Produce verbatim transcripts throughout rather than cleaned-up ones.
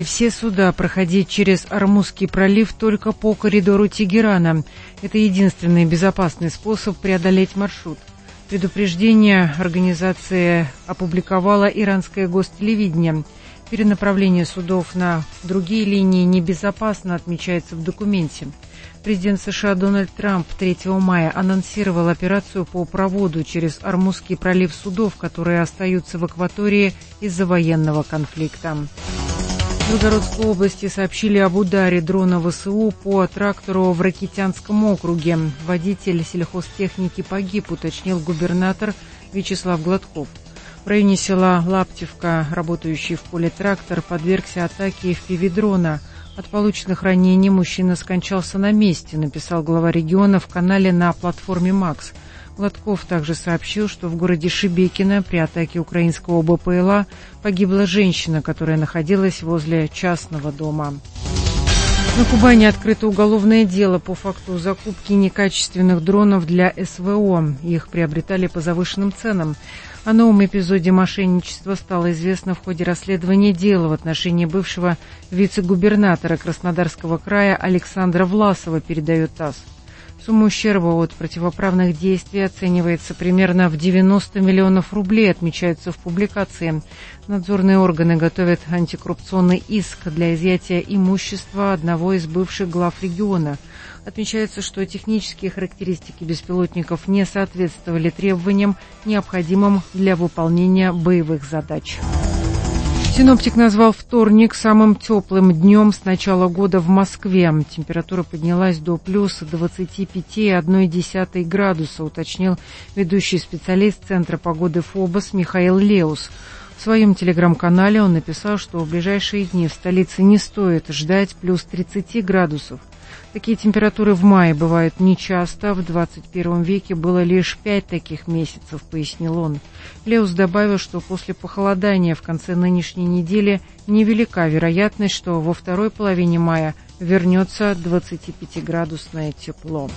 все суда проходить через Ормузский пролив только по коридору Тегерана. Это единственный безопасный способ преодолеть маршрут. Предупреждение организация опубликовала иранское гостелевидение. Перенаправление судов на другие линии небезопасно, отмечается в документе. Президент США Дональд Трамп третьего мая анонсировал операцию по проводу через Ормузский пролив судов, которые остаются в акватории из-за военного конфликта. В Белгородской области сообщили об ударе дрона ВСУ по трактору в Ракитянском округе. Водитель сельхозтехники погиб, уточнил губернатор Вячеслав Гладков. В районе села Лаптевка работающий в поле трактор подвергся атаке эф пи ви-дрона. От полученных ранений мужчина скончался на месте, написал глава региона в канале на платформе «Макс». Гладков также сообщил, что в городе Шебекино при атаке украинского бэ пэ эл а погибла женщина, которая находилась возле частного дома. На Кубани открыто уголовное дело по факту закупки некачественных дронов для эс вэ о. Их приобретали по завышенным ценам. О новом эпизоде мошенничества стало известно в ходе расследования дела в отношении бывшего вице-губернатора Краснодарского края Александра Власова, передает ТАСС. Сумма ущерба от противоправных действий оценивается примерно в девяносто миллионов рублей, отмечается в публикации. Надзорные органы готовят антикоррупционный иск для изъятия имущества одного из бывших глав региона. Отмечается, что технические характеристики беспилотников не соответствовали требованиям, необходимым для выполнения боевых задач. Синоптик назвал вторник самым теплым днем с начала года в Москве. Температура поднялась до плюс двадцати пяти целых одной десятой градуса, уточнил ведущий специалист Центра погоды ФОБОС Михаил Леус. В своем телеграм-канале он написал, что в ближайшие дни в столице не стоит ждать плюс тридцати градусов. Такие температуры в мае бывают нечасто. В двадцать первом веке было лишь пять таких месяцев, пояснил он. Леус добавил, что после похолодания в конце нынешней недели невелика вероятность, что во второй половине мая вернется двадцатипятиградусное тепло.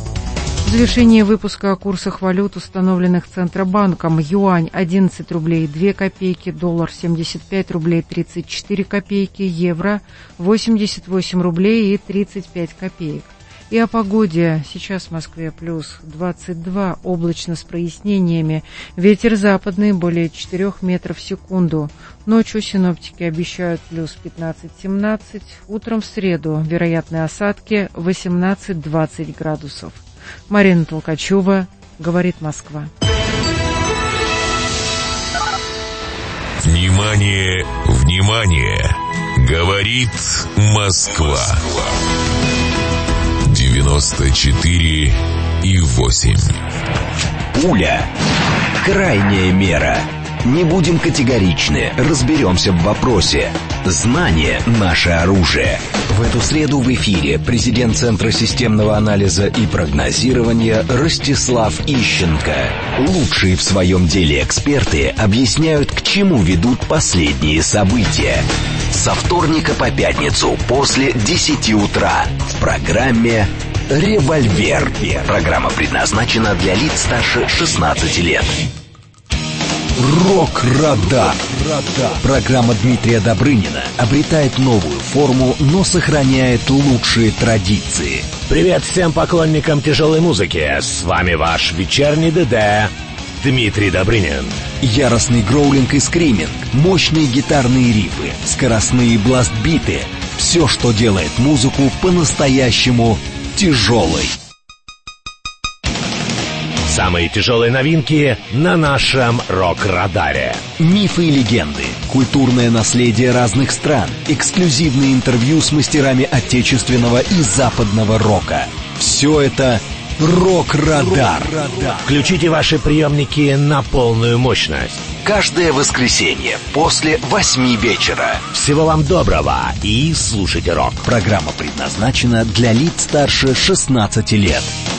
В завершении выпуска о курсах валют, установленных Центробанком: юань одиннадцать рублей две копейки, доллар семьдесят пять рублей тридцать четыре копейки, евро восемьдесят восемь рублей и тридцать пять копеек. И о погоде. Сейчас в Москве плюс двадцать два, облачно с прояснениями. Ветер западный более четырёх метров в секунду. Ночью синоптики обещают плюс пятнадцать-семнадцать. Утром в среду вероятны осадки восемнадцать-двадцать градусов. Марина Толкачева, говорит Москва. Внимание, внимание! Говорит Москва. девяносто четыре и восемь. Пуля. Крайняя мера. Не будем категоричны, разберемся в вопросе. Знание – наше оружие. В эту среду в эфире президент Центра системного анализа и прогнозирования Ростислав Ищенко. Лучшие в своем деле эксперты объясняют, к чему ведут последние события. Со вторника по пятницу после десяти утра в программе «Револьвер». Программа предназначена для лиц старше шестнадцати лет. Рок-радар. Программа Дмитрия Добрынина обретает новую форму, но сохраняет лучшие традиции. Привет всем поклонникам тяжелой музыки. С вами ваш вечерний ДД Дмитрий Добрынин. Яростный гроулинг и скриминг, мощные гитарные рифы, скоростные бластбиты. Все, что делает музыку по-настоящему тяжелой. Самые тяжелые новинки на нашем рок-радаре. Мифы и легенды, культурное наследие разных стран, эксклюзивные интервью с мастерами отечественного и западного рока. Все это рок-радар. Включите ваши приемники на полную мощность. Каждое воскресенье после восьми вечера. Всего вам доброго и слушайте рок. Программа предназначена для лиц старше шестнадцати лет.